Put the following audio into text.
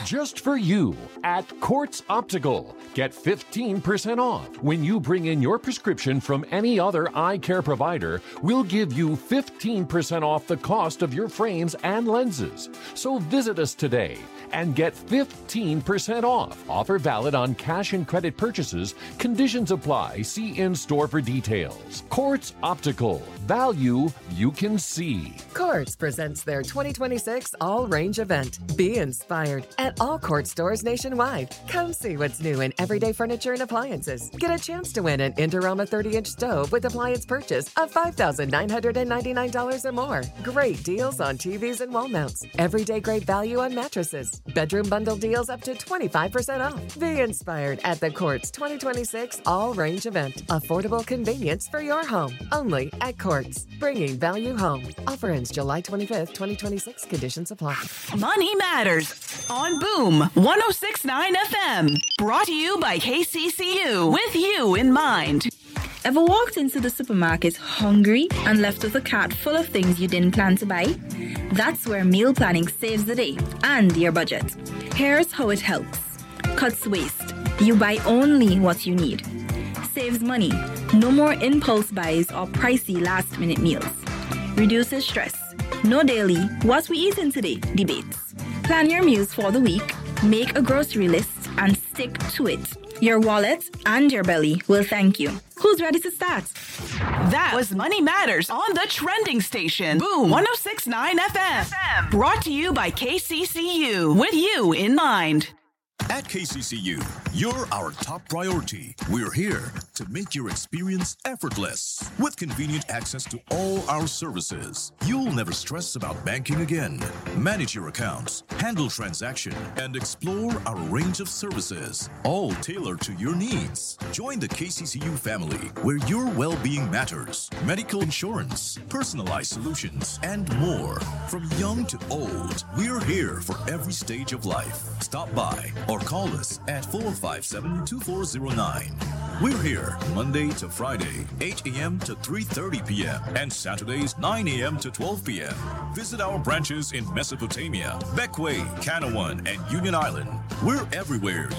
Just for you at Quartz Optical. Get 15% off. When you bring in your prescription from any other eye care provider, we'll give you 15% off the cost of your frames and lenses. So visit us today and get 15% off. Offer valid on cash and credit purchases. Conditions apply. See in-store for details. Quartz Optical. Value you can see. Quartz presents their 2026 All-Range event. Be inspired at all Quartz stores nationwide. Come see what's new in everyday furniture and appliances. Get a chance to win an Indorama 30-inch stove with appliance purchase of $5,999 or more. Great deals on TVs and wall mounts. Everyday great value on mattresses. Bedroom bundle deals up to 25% off. Be inspired at the Quartz 2026 All-Range event. Affordable convenience for your home. Only at Quartz. Bringing value home. Offer ends July 25th, 2026. Conditions apply. Money Matters on Boom 106.9 FM. Brought to you by KCCU. With you in mind. Ever walked into the supermarket hungry and left with a cart full of things you didn't plan to buy? That's where meal planning saves the day and your budget. Here's how it helps. Cuts waste. You buy only what you need. Saves money. No more impulse buys or pricey last-minute meals. Reduces stress. No daily, what we eating today debates. Plan your meals for the week, make a grocery list, and stick to it. Your wallet and your belly will thank you. Who's ready to start? That was Money Matters on the trending station. Boom 106.9 FM. Brought to you by KCCU. With you in mind. At KCCU, you're our top priority. We're here to make your experience effortless. With convenient access to all our services, you'll never stress about banking again. Manage your accounts, handle transaction, and explore our range of services, all tailored to your needs. Join the KCCU family, where your well-being matters. Medical insurance, personalized solutions, and more. From young to old, we're here for every stage of life. Stop by or call us at 457-2409. We're here Monday to Friday, 8 a.m. to 3:30 p.m. and Saturdays, 9 a.m. to 12 p.m. Visit our branches in Mesopotamia, Bequia, Canawan, and Union Island. We're everywhere